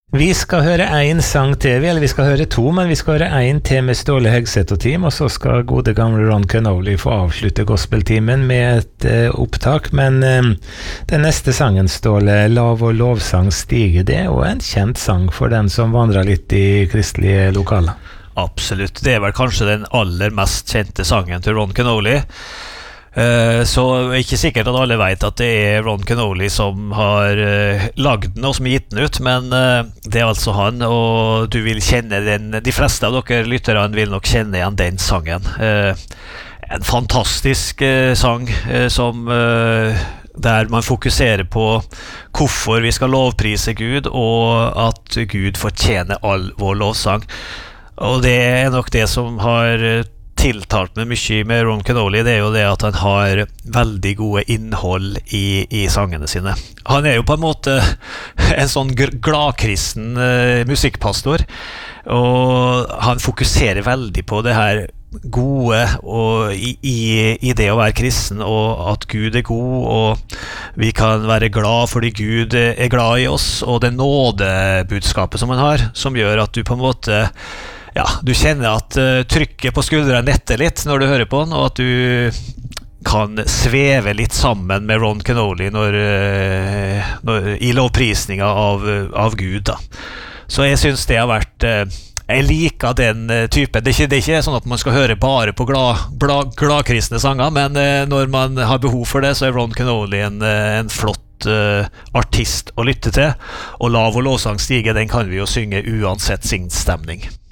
Vi skal høre en sang til, eller vi skal høre to, men vi skal høre en til med Ståle Høgseth og team, og så skal gode gamle Ron Kenoly få avslutte gospeltimen med et opptak, men den neste sangen, Ståle, Lav og lovsang stige, det er jo en kjent sang for den som vandrer litt i kristelige lokaler. Absolutt, det er vel kanskje den aller mest kjente sangen til Ron Kenoly. Så ikke sikkert at alle vet at det er Ron Kenoly som har lagd den og som har gitt den ut, men det er altså han, og du vil kjenne den. De fleste av dere lytterne vil nok kjenne igjen den sangen. En fantastisk sang som der man fokuserer på hvorfor vi skal lovprise Gud, og at Gud fortjener all vår lovsang. Og det er nok det som har tiltalt meg mye med Ron Kenoly, det er jo det at han har veldig gode innhold i sangene sine. Han er jo på en måte en sånn gladkristen musikkpastor, og han fokuserer veldig på det her gode og i det å være kristen, og at Gud er god, og vi kan være glad fordi Gud er glad i oss, og det nådebudskapet som han har, som gjør at du på en måte du kjenner at trykket på skuldrene letter litt når du hører på den, og at du kan sveve litt sammen med Ron Kenoly i lovprisninga av Gud da. Så jeg synes det har vært jeg liker den typen. Det er ikke sånn at man skal høre bare på gladkristne sanger, men når man har behov for det, så er Ron Kenoly en flott artist å lytte til, og Lav og lovsang stige, den kan vi jo synge uansett sin stemning.